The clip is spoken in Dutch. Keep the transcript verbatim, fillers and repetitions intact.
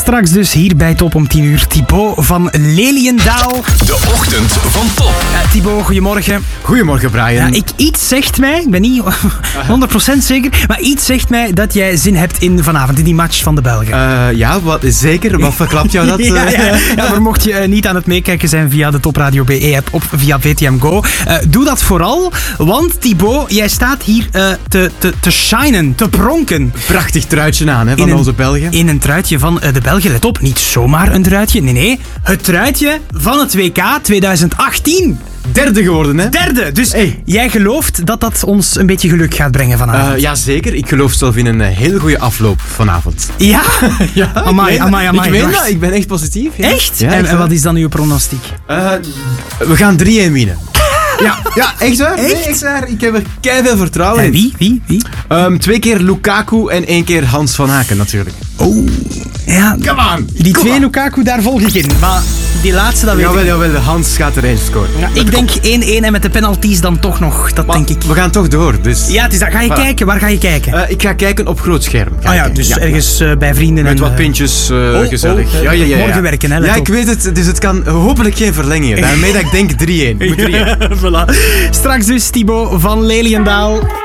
Straks dus hier bij Top om tien uur. Thibaut van Leliendaal. De ochtend van Top. Uh, Thibaut, goedemorgen. Goedemorgen, Brian. Ja, ik, iets zegt mij, ik ben niet honderd procent zeker, maar iets zegt mij dat jij zin hebt in vanavond, in die match van de Belgen. Uh, ja, wat, zeker. Wat verklapt jou dat? ja, ja, ja, maar mocht je uh, niet aan het meekijken zijn via de Top Radio B E-app of via V T M Go, uh, doe dat vooral, want Thibaut, jij staat hier uh, te, te, te shinen, te pronken. Prachtig truitje aan, hè, van in onze een, Belgen. In een truitje van uh, de Belgen. Let op, niet zomaar een truitje, nee, nee. Het truitje van het W K twintig achttien. Derde geworden, hè? Derde! Dus hey. Jij gelooft dat dat ons een beetje geluk gaat brengen vanavond? Uh, ja, zeker. Ik geloof zelf in een uh, heel goede afloop vanavond. Ja? ja, amai, amai, amai. Ik weet dat, ik ben echt positief. Ja. Echt? Ja, en, echt en wat is dan uw pronostiek? Uh, we gaan drie-een winnen. Ja, ja, echt waar? Echt? Nee, echt waar. Ik heb er keiveel vertrouwen En in. wie? Wie? Wie? Um, twee keer Lukaku en één keer Hans van Aken natuurlijk. Oh, ja. Come on! Die Come twee on. Lukaku, daar volg ik in. Maar die laatste, dat weet Jawel, ik. jawel, Hans gaat er één scoren. Ja, ik denk één-één en met de penalties dan toch nog. Dat Maar denk ik. we gaan toch door, dus... Ja, het is dat. Ga je Voilà. kijken? Waar ga je kijken? Uh, ik ga kijken op groot scherm. Ga ah ja, kijken. dus ja. ergens uh, bij vrienden. Met en, wat uh, pintjes, uh, oh, gezellig. oh, ja, ja, ja, ja. morgen werken, hè? Let Ja, op. ik weet het, dus het kan hopelijk geen verlengingen. Daarmee dat ik denk drie-één. Moet drie-één. Voilà. Straks dus Thibaut van Leliendaal.